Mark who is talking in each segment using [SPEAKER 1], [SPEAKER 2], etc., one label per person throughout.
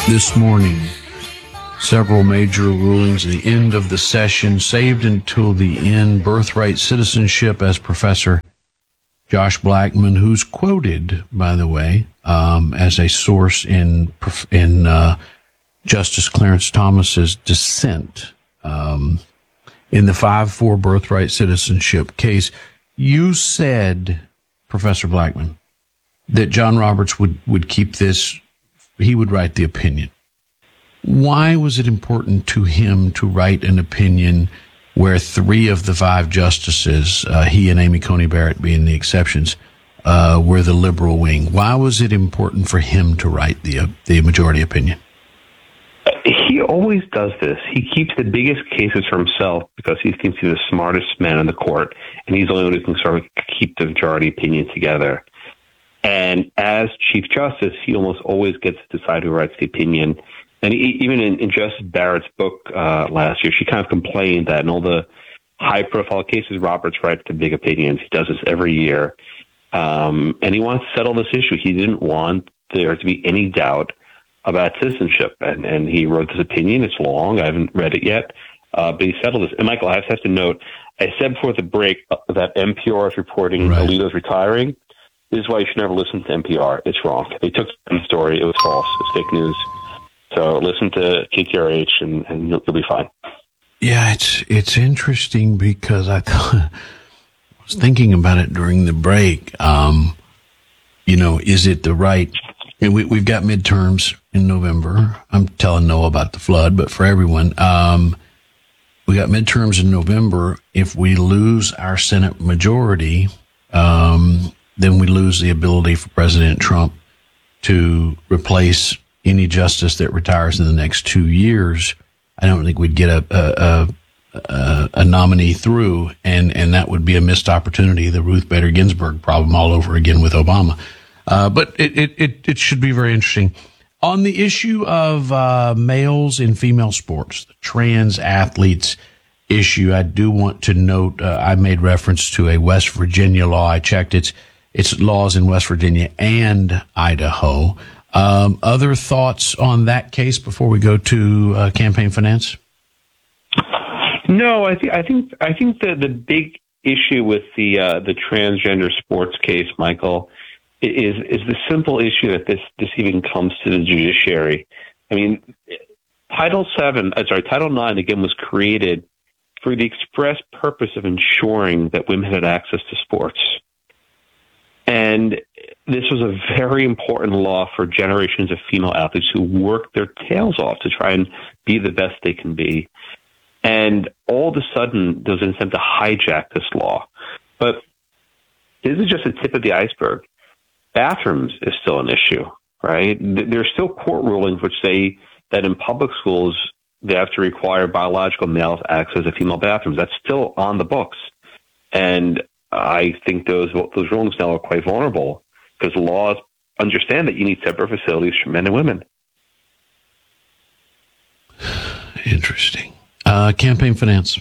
[SPEAKER 1] This morning, several major rulings at the end of the session, saved until the end. Birthright citizenship, as Professor Josh Blackman, who's quoted, by the way, as a source in Justice Clarence Thomas's dissent in the 5-4 birthright citizenship case. You said, Professor Blackman, that John Roberts would keep this. He would write the opinion. Why was it important to him to write an opinion where 3 of the 5 justices, he and Amy Coney Barrett being the exceptions, were the liberal wing? Why was it important for him to write the majority opinion?
[SPEAKER 2] He always does this. He keeps the biggest cases for himself because he thinks he's the smartest man in the court, and he's the only one who can sort of keep the majority opinion together. And as Chief Justice, he almost always gets to decide who writes the opinion. And even in Justice Barrett's book last year, she kind of complained that in all the high-profile cases, Roberts writes the big opinions. He does this every year. And he wants to settle this issue. He didn't want there to be any doubt about citizenship. And he wrote this opinion. It's long. I haven't read it yet. But he settled this. And, Michael, I have to note, I said before the break that NPR is reporting Alito's retiring. This is why you should never listen to NPR. It's wrong. They took the story. It was false. It's fake news. So listen to KTRH and you'll be fine.
[SPEAKER 1] Yeah, it's interesting because I was thinking about it during the break. Is it the right? And we've got midterms in November. I'm telling Noah about the flood, but for everyone, we got midterms in November. If we lose our Senate majority, then we lose the ability for President Trump to replace any justice that retires in the next 2 years. I don't think we'd get a nominee through, and that would be a missed opportunity. The Ruth Bader Ginsburg problem all over again with Obama. But it should be very interesting. On the issue of males in female sports, the trans athletes issue, I do want to note, I made reference to a West Virginia law. I checked its laws in West Virginia and Idaho. Other thoughts on that case before we go to campaign finance?
[SPEAKER 2] No, I think that the big issue with the transgender sports case, Michael, is the simple issue that this even comes to the judiciary. I mean, Title IX again was created for the express purpose of ensuring that women had access to sports. And this was a very important law for generations of female athletes who worked their tails off to try and be the best they can be. And all of a sudden, there's an intent to hijack this law. But this is just the tip of the iceberg. Bathrooms is still an issue, right? There's still court rulings which say that in public schools, they have to require biological males access to female bathrooms. That's still on the books. And I think those rulings now are quite vulnerable because laws understand that you need separate facilities for men and women.
[SPEAKER 1] Interesting. Campaign finance.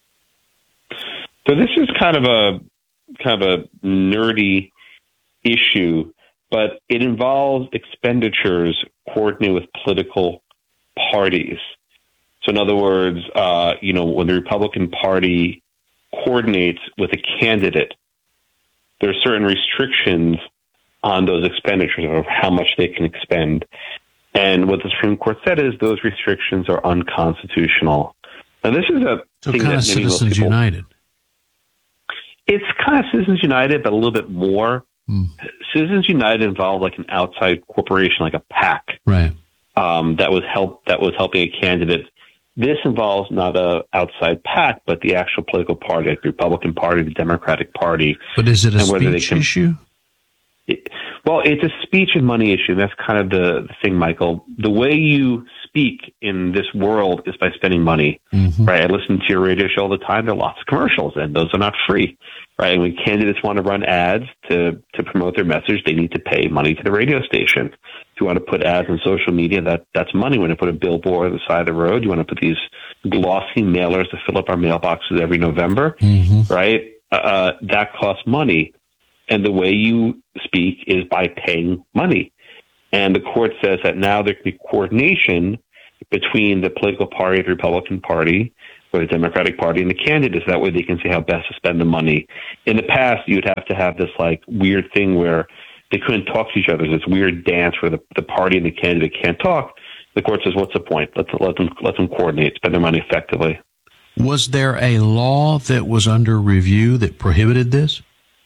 [SPEAKER 2] So this is kind of a nerdy issue, but it involves expenditures coordinated with political parties. So in other words, when the Republican Party coordinates with a candidate, there are certain restrictions on those expenditures of how much they can expend. And what the Supreme Court said is those restrictions are unconstitutional. Now, this is a thing
[SPEAKER 1] kind of Citizens United.
[SPEAKER 2] It's kind of Citizens United, but a little bit more. Citizens United involved like an outside corporation, like a PAC,
[SPEAKER 1] right?
[SPEAKER 2] That was helping a candidate. This involves not a outside PAC, but the actual political party, like the Republican Party, the Democratic Party.
[SPEAKER 1] But is it a speech issue?
[SPEAKER 2] Well, it's a speech and money issue. That's kind of the thing, Michael. The way you speak in this world is by spending money, right? I listen to your radio show all the time. There are lots of commercials, and those are not free, right? And when candidates want to run ads to promote their message, they need to pay money to the radio station. If you want to put ads on social media, that's money. When you put a billboard on the side of the road, you want to put these glossy mailers to fill up our mailboxes every November, right? That costs money. And the way you speak is by paying money. And the court says that now there can be coordination between the political party, the Republican Party, or the Democratic Party, and the candidates. That way they can see how best to spend the money. In the past, you'd have to have this like weird thing where they couldn't talk to each other. This weird dance where the party and the candidate can't talk. The court says, what's the point? Let them coordinate, spend their money effectively.
[SPEAKER 1] Was there a law that was under review that prohibited this?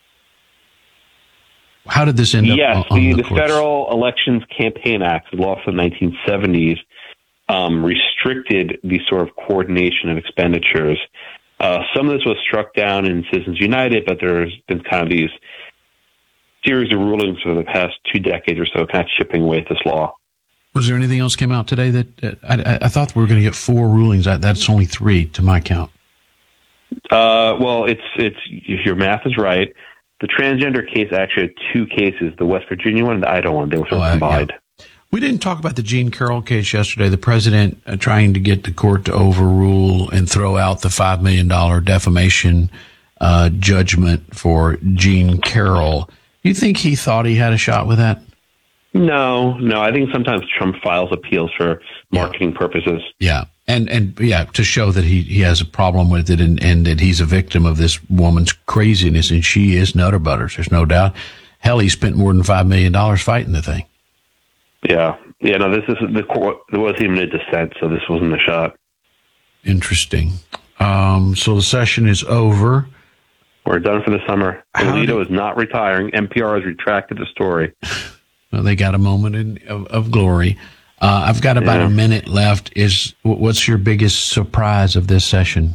[SPEAKER 1] How did this end up?
[SPEAKER 2] Yes,
[SPEAKER 1] on
[SPEAKER 2] the
[SPEAKER 1] courts?
[SPEAKER 2] Federal Elections Campaign Act, a law from the 1970s, restricted the sort of coordination of expenditures. Some of this was struck down in Citizens United, but there's been kind of these series of rulings for the past 2 decades or so, kind of chipping away at this law.
[SPEAKER 1] Was there anything else came out today that I thought we were going to get 4 rulings? That's only 3 to my count.
[SPEAKER 2] Well, it's if your math is right. The transgender case actually had 2 cases: the West Virginia one and the Idaho one. They were sort of combined.
[SPEAKER 1] Yeah. We didn't talk about the Jean Carroll case yesterday. The president trying to get the court to overrule and throw out the $5 million defamation judgment for Jean Carroll. You think he thought he had a shot with that?
[SPEAKER 2] No. I think sometimes Trump files appeals for marketing purposes.
[SPEAKER 1] Yeah. And to show that he has a problem with it and that he's a victim of this woman's craziness, and she is nutter butters. There's no doubt. Hell, he spent more than $5 million fighting the thing.
[SPEAKER 2] Yeah. No, this is the court. There wasn't even a dissent, so this wasn't a shot.
[SPEAKER 1] Interesting. So the session is over.
[SPEAKER 2] We're done for the summer. Alito is not retiring. NPR has retracted the story.
[SPEAKER 1] Well, they got a moment of glory. I've got about a minute left. What's your biggest surprise of this session?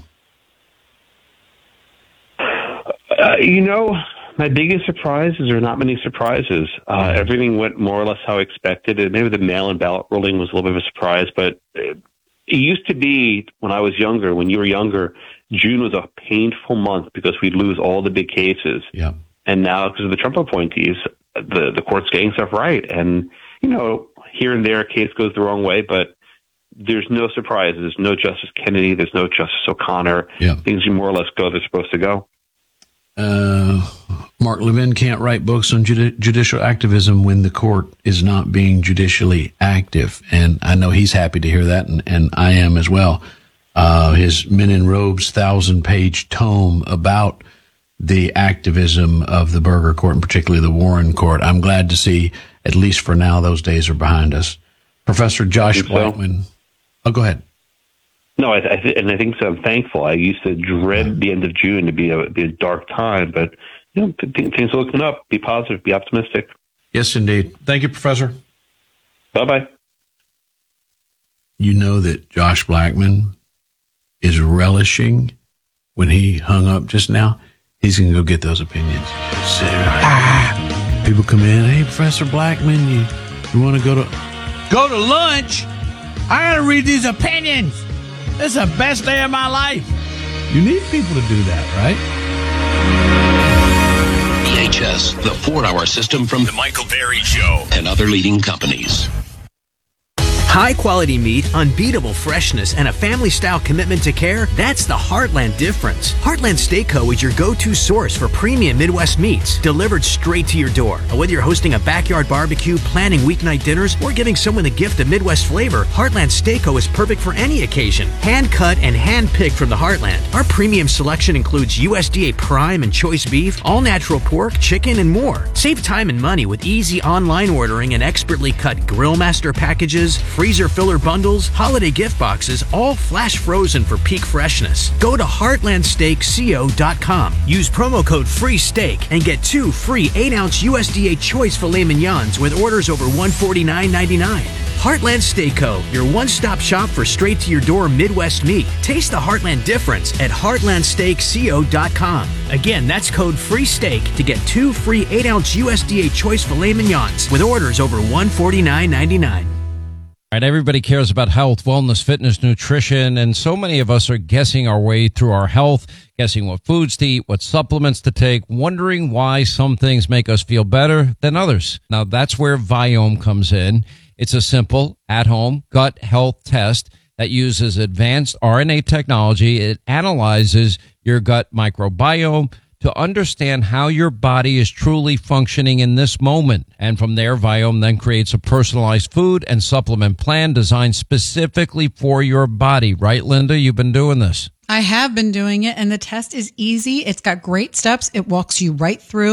[SPEAKER 2] My biggest surprise is there are not many surprises. Everything went more or less how expected. And maybe the mail-in ballot ruling was a little bit of a surprise, but it used to be when I was younger, when you were younger, June was a painful month because we'd lose all the big cases.
[SPEAKER 1] Yeah.
[SPEAKER 2] And now, because of the Trump appointees, the court's getting stuff right. And, here and there a case goes the wrong way, but there's no surprises. There's no Justice Kennedy. There's no Justice O'Connor.
[SPEAKER 1] Yeah.
[SPEAKER 2] Things more or less go they're supposed to go.
[SPEAKER 1] Mark Levin can't write books on judicial activism when the court is not being judicially active. And I know he's happy to hear that, and I am as well. His Men in Robes 1,000-page tome about the activism of the Burger Court, and particularly the Warren Court. I'm glad to see, at least for now, those days are behind us. Professor Josh Blackman. Oh, go ahead.
[SPEAKER 2] No, I think so. I'm thankful. I used to dread the end of June to be a dark time, but things are looking up. Be positive. Be optimistic.
[SPEAKER 1] Yes, indeed. Thank you, Professor.
[SPEAKER 2] Bye-bye.
[SPEAKER 1] You know that Josh Blackman is relishing when he hung up just now. He's going to go get those opinions. People come in. Hey, Professor Blackman, you want to go to lunch? I got to read these opinions. This is the best day of my life. You need people to do that, right?
[SPEAKER 3] EHS, the 4-hour system from The Michael Berry Show and other leading companies.
[SPEAKER 4] High-quality meat, unbeatable freshness, and a family-style commitment to care, that's the Heartland difference. Heartland Steak Co. is your go-to source for premium Midwest meats, delivered straight to your door. Whether you're hosting a backyard barbecue, planning weeknight dinners, or giving someone the gift of Midwest flavor, Heartland Steak Co. is perfect for any occasion. Hand-cut and hand-picked from the Heartland. Our premium selection includes USDA prime and choice beef, all-natural pork, chicken, and more. Save time and money with easy online ordering and expertly cut Grill Master packages, freezer filler bundles, holiday gift boxes, all flash frozen for peak freshness. Go to heartlandsteakco.com. Use promo code FREESTEAK and get 2 free 8-ounce USDA choice filet mignons with orders over $149.99. Heartland Steak Co., your one-stop shop for straight-to-your-door Midwest meat. Taste the Heartland difference at heartlandsteakco.com. Again, that's code FREESTEAK to get 2 free 8-ounce USDA choice filet mignons with orders over $149.99.
[SPEAKER 5] All right, everybody cares about health, wellness, fitness, nutrition, and so many of us are guessing our way through our health, guessing what foods to eat, what supplements to take, wondering why some things make us feel better than others. Now, that's where Viome comes in. It's a simple, at-home gut health test that uses advanced RNA technology. It analyzes your gut microbiome, to understand how your body is truly functioning in this moment. And from there, Viome then creates a personalized food and supplement plan designed specifically for your body. Right, Linda? You've been doing this.
[SPEAKER 6] I have been doing it, and the test is easy. It's got great steps. It walks you right through